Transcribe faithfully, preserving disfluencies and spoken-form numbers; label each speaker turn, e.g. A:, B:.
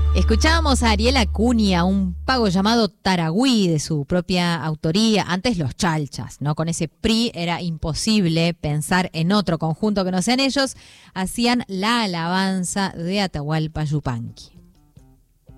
A: Escuchábamos a Ariel Acuña, un pago llamado Taragüí de su propia autoría, antes los Chalchas, ¿no? Con ese P R I era imposible pensar en otro conjunto que no sean ellos, hacían la alabanza de Atahualpa Yupanqui.